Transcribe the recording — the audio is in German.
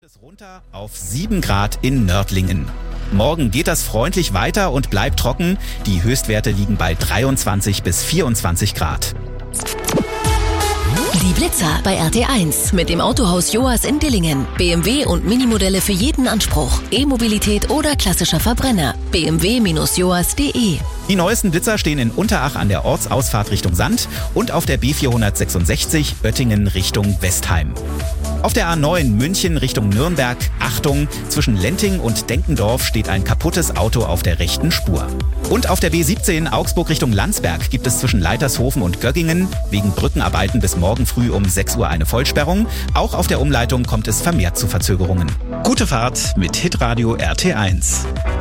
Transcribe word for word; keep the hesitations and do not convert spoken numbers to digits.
Es runter auf sieben Grad in Nördlingen. Morgen geht das freundlich weiter und bleibt trocken. Die Höchstwerte liegen bei dreiundzwanzig bis vierundzwanzig Grad. Die Blitzer bei R T eins mit dem Autohaus Joas in Dillingen. B M W und Minimodelle für jeden Anspruch. E-Mobilität oder klassischer Verbrenner. b m w Bindestrich joas punkt de. Die neuesten Blitzer stehen in Unterach an der Ortsausfahrt Richtung Sand und auf der B vierhundertsechsundsechzig Oettingen Richtung Westheim. Auf der A neun München Richtung Nürnberg, Achtung, zwischen Lenting und Denkendorf steht ein kaputtes Auto auf der rechten Spur. Und auf der B siebzehn Augsburg Richtung Landsberg gibt es zwischen Leitershofen und Göggingen wegen Brückenarbeiten bis morgen früh um sechs Uhr eine Vollsperrung. Auch auf der Umleitung kommt es vermehrt zu Verzögerungen. Gute Fahrt mit Hitradio R T eins.